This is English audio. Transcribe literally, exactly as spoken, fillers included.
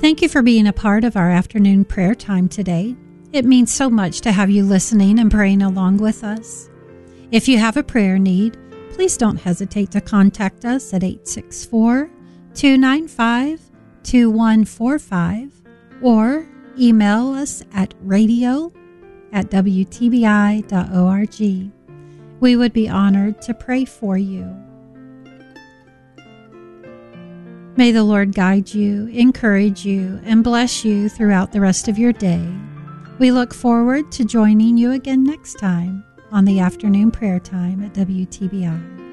Thank you for being a part of our afternoon prayer time today. It means so much to have you listening and praying along with us. If you have a prayer need, please don't hesitate to contact us at eight six four, two nine five, two one four five or email us at radio at w t b i dot org. We would be honored to pray for you. May the Lord guide you, encourage you, and bless you throughout the rest of your day. We look forward to joining you again next time on the afternoon prayer time at W T B I.